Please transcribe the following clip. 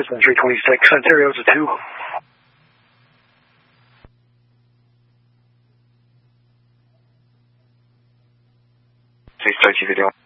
Brisbane 326, Ontario's a 2. Please start your video.